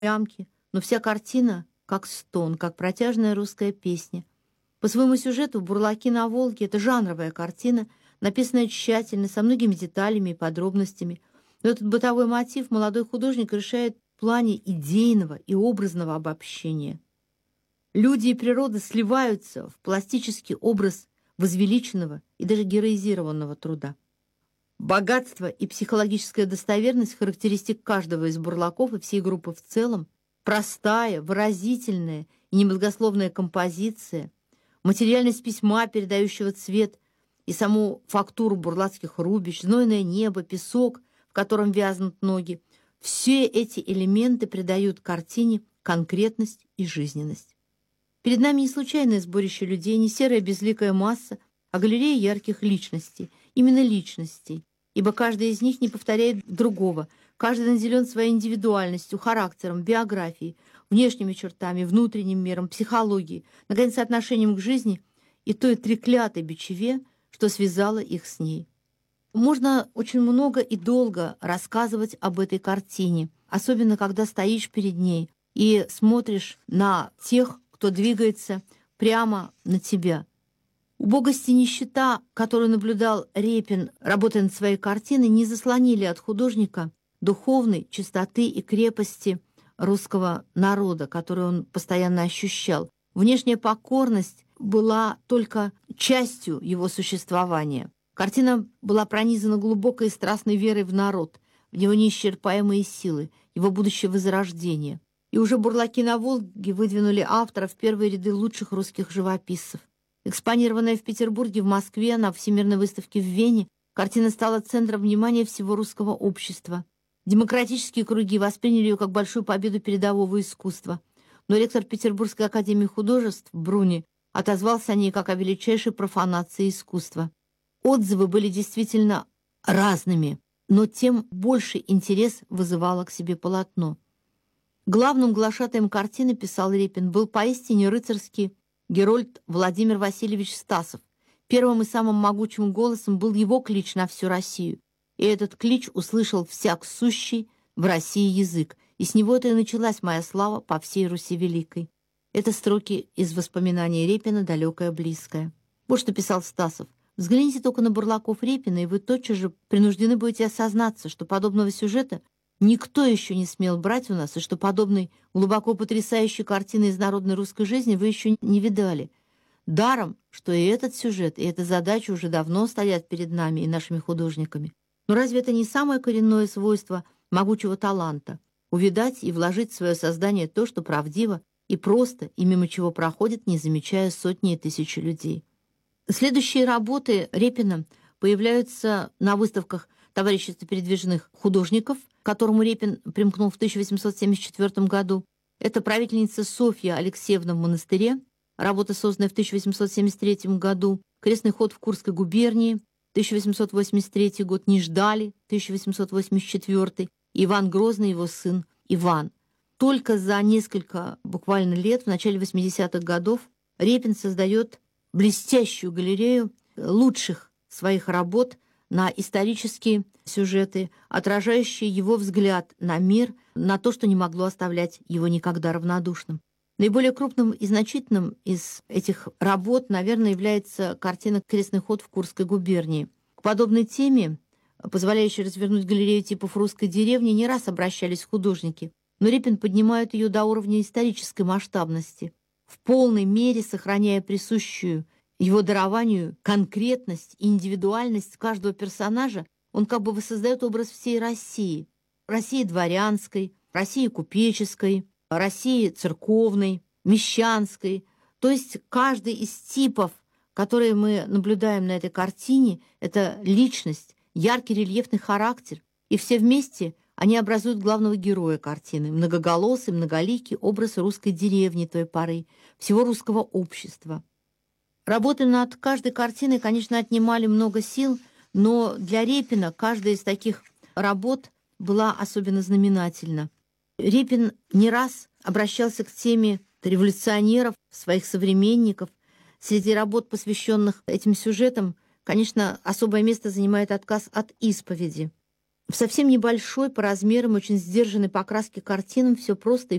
рамки, но вся картина как стон, как протяжная русская песня. По своему сюжету «Бурлаки на Волге» — это жанровая картина, написанная тщательно, со многими деталями и подробностями. Но этот бытовой мотив молодой художник решает в плане идейного и образного обобщения. Люди и природа сливаются в пластический образ возвеличенного и даже героизированного труда. Богатство и психологическая достоверность характеристик каждого из бурлаков и всей группы в целом, простая, выразительная и немногословная композиция, материальность письма, передающего цвет, и саму фактуру бурлацких рубищ, знойное небо, песок, в котором вязнут ноги, все эти элементы придают картине конкретность и жизненность. Перед нами не случайное сборище людей, не серая безликая масса, а галерея ярких личностей, именно личностей, ибо каждый из них не повторяет другого, каждый наделен своей индивидуальностью, характером, биографией, внешними чертами, внутренним миром, психологией, наконец, отношением к жизни и той треклятой бичеве, что связало их с ней. Можно очень много и долго рассказывать об этой картине, особенно когда стоишь перед ней и смотришь на тех, кто двигается прямо на тебя. Убогость и нищета, которую наблюдал Репин, работая над своей картиной, не заслонили от художника духовной чистоты и крепости русского народа, которую он постоянно ощущал. Внешняя покорность была только частью его существования. Картина была пронизана глубокой и страстной верой в народ, в его неисчерпаемые силы, его будущее возрождение. И уже «Бурлаки на Волге» выдвинули автора в первые ряды лучших русских живописцев. Экспонированная в Петербурге, в Москве, на Всемирной выставке в Вене, картина стала центром внимания всего русского общества. Демократические круги восприняли ее как большую победу передового искусства. Но ректор Петербургской академии художеств Бруни отозвался о ней как о величайшей профанации искусства. Отзывы были действительно разными, но тем больше интерес вызывало к себе полотно. Главным глашатаем картины, писал Репин, был поистине рыцарский герольд Владимир Васильевич Стасов. Первым и самым могучим голосом был его клич на всю Россию. И этот клич услышал всяк сущий в России язык. И с него-то и началась моя слава по всей Руси Великой. Это строки из воспоминаний Репина, далекое-близкое. Вот что писал Стасов. Взгляните только на бурлаков Репина, и вы тотчас же принуждены будете осознаться, что подобного сюжета никто еще не смел брать у нас, и что подобной глубоко потрясающей картины из народной русской жизни вы еще не видали. Даром, что и этот сюжет, и эта задача уже давно стоят перед нами и нашими художниками. Но разве это не самое коренное свойство могучего таланта — увидать и вложить в свое создание то, что правдиво и просто, и мимо чего проходит, не замечая сотни и тысячи людей? Следующие работы Репина появляются на выставках Товарищества передвижных художников, к которому Репин примкнул в 1874 году. Это «Правительница Софья Алексеевна в монастыре», работа, созданная в 1873 году, «Крестный ход в Курской губернии», 1883 год, «Неждали», 1884, Иван Грозный, его сын Иван. Только за несколько буквально лет, в начале 80-х годов, Репин создает блестящую галерею лучших своих работ на исторические сюжеты, отражающие его взгляд на мир, на то, что не могло оставлять его никогда равнодушным. Наиболее крупным и значительным из этих работ, наверное, является картина «Крестный ход в Курской губернии». К подобной теме, позволяющей развернуть галерею типов русской деревни, не раз обращались художники, но Репин поднимает ее до уровня исторической масштабности, в полной мере сохраняя присущую его дарованию конкретность и индивидуальность каждого персонажа. Он как бы воссоздает образ всей России. России дворянской, России купеческой, России церковной, мещанской. То есть каждый из типов, которые мы наблюдаем на этой картине, это личность, яркий рельефный характер. И все вместе они образуют главного героя картины, многоголосый, многоликий образ русской деревни той поры, всего русского общества. Работы над каждой картиной, конечно, отнимали много сил, но для Репина каждая из таких работ была особенно знаменательна. Репин не раз обращался к теме революционеров, своих современников. Среди работ, посвященных этим сюжетам, конечно, особое место занимает отказ от исповеди. В совсем небольшой по размерам, очень сдержанной по краске картинам все просто